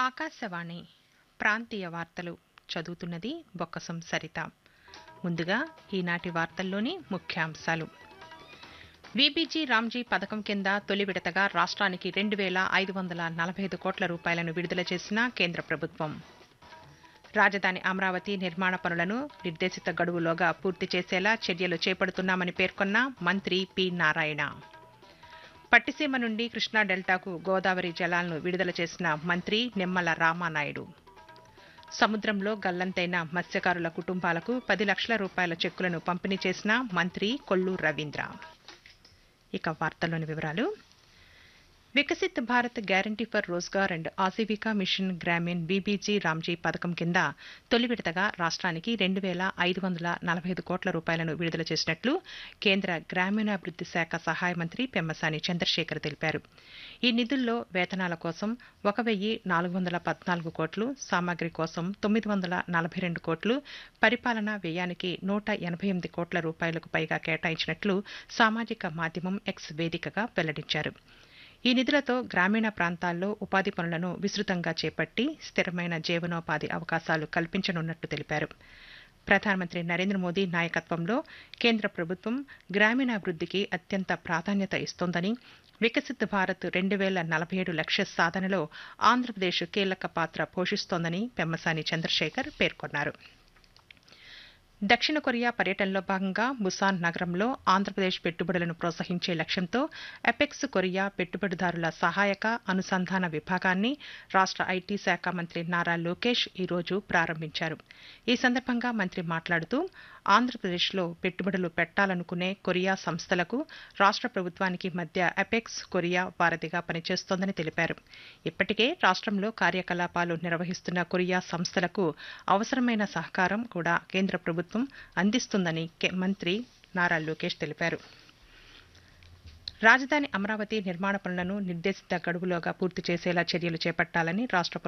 ఆకాశవాణి ప్రాంతీయ వార్తలు చదువుతున్నది బొక్కసం సరిత. ముందుగా ఈనాటి వార్తల్లోని ముఖ్యాంశాలు. వీబీజీ రామ్జీ పథకం కింద తొలి విడతగా రాష్ట్రానికి 2,545 కోట్ల రూపాయలను విడుదల చేసిన కేంద్ర ప్రభుత్వం. రాజధాని అమరావతి నిర్మాణ పనులను నిర్దేశిత గడువులోగా పూర్తి చేసేలా చర్యలు చేపడుతున్నామని పేర్కొన్న మంత్రి పి. నారాయణ. పట్టిసీమ నుండి కృష్ణా డెల్టాకు గోదావరి జలాలను విడుదల చేసిన మంత్రి నిమ్మల రామానాయుడు. సముద్రంలో గల్లంతైన మత్స్యకారుల కుటుంబాలకు 10 లక్షల రూపాయల చెక్కులను పంపిణీ చేసిన మంత్రి కొల్లు రవీంద్ర. ఇక వార్తల్లోని వివరాలు. Viksit Bharat guarantee for Rozgar and Aajeevika machine Grameen VBG Ramji పథకం కింద తొలి విడతగా రాష్ట్రానికి 2,545 కోట్ల రూపాయలను విడుదల చేసినట్లు కేంద్ర గ్రామీణాభివృద్ది శాఖ సహాయ మంత్రి పెమ్మసాని చంద్రశేఖర్ తెలిపారు. ఈ నిధుల్లో వేతనాల కోసం 1,414 కోట్లు, సామాగ్రి కోసం 942 కోట్లు, పరిపాలనా వ్యయానికి 188 కోట్ల రూపాయలకు పైగా కేటాయించినట్లు సామాజిక మాధ్యమం ఎక్స్ వేదికగా వెల్లడించారు. ఈ నిధులతో గ్రామీణ ప్రాంతాల్లో ఉపాధి పనులను విస్తృతంగా చేపట్టి స్థిరమైన జీవనోపాధి అవకాశాలు కల్పించనున్నట్టు తెలిపారు. ప్రధానమంత్రి నరేంద్ర మోదీ నాయకత్వంలో కేంద్ర ప్రభుత్వం గ్రామీణాభివృద్దికి అత్యంత ప్రాధాన్యత ఇస్తోందని, వికసిత్ భారత్ 2047 లక్ష్య సాధనలో ఆంధ్రప్రదేశ్ కీలక పాత్ర పోషిస్తోందని పెమ్మసాని చంద్రశేఖర్ పేర్కొన్నారు. దక్షిణ కొరియా పర్యటనలో భాగంగా ముసాన్ నగరంలో ఆంధ్రప్రదేశ్ పెట్టుబడులను ప్రోత్సహించే లక్ష్యంతో అపెక్స్ కొరియా పెట్టుబడిదారుల సహాయక అనుసంధాన విభాగాన్ని రాష్ట్ర ఐటీ శాఖ మంత్రి నారా లోకేష్ ఈరోజు ప్రారంభించారు. ఈ సందర్భంగా మంత్రి మాట్లాడుతూ ఆంధ్రప్రదేశ్లో పెట్టుబడులు పెట్టాలనుకునే కొరియా సంస్థలకు రాష్ట్ర ప్రభుత్వానికి మధ్య అపెక్స్ కొరియా వారధిగా పనిచేస్తోందని తెలిపారు. ఇప్పటికే రాష్ట్రంలో కార్యకలాపాలు నిర్వహిస్తున్న కొరియా సంస్థలకు అవసరమైన సహకారం కూడా కేంద్ర ప్రభుత్వం అందిస్తుందని మంత్రి నారా లోకేష్ తెలిపారు. రాజధాని అమరావతి నిర్మాణ పనులను నిర్దేశిత గడువులోగా పూర్తి చేసేలా చర్యలు చేపట్టాలని రాష్ట్ర